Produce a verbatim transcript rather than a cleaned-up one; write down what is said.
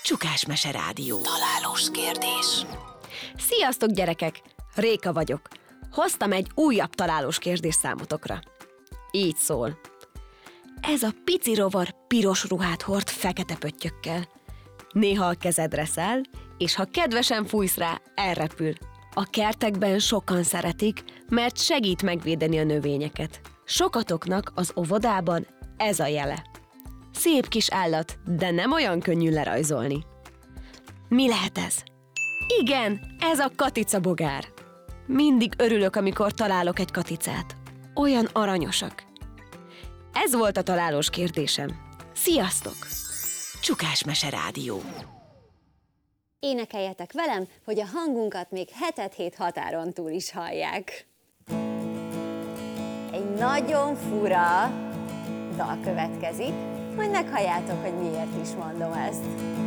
Csukás Mese Rádió. Találós kérdés. Sziasztok, gyerekek! Réka vagyok. Hoztam egy újabb találós kérdés számotokra. Így szól. Ez a pici rovar piros ruhát hord fekete pöttyökkel. Néha a kezedre száll, és ha kedvesen fújsz rá, elrepül. A kertekben sokan szeretik, mert segít megvédeni a növényeket. Sokatoknak az óvodában ez a jele. Szép kis állat, de nem olyan könnyű lerajzolni. Mi lehet ez? Igen, ez a katicabogár. Mindig örülök, amikor találok egy katicát. Olyan aranyosak. Ez volt a találós kérdésem. Sziasztok! Csukás Mese Rádió. Énekeljetek velem, hogy a hangunkat még hetet hét határon túl is hallják. Egy nagyon fura dal következik, majd meghalljátok, hogy miért is mondom ezt.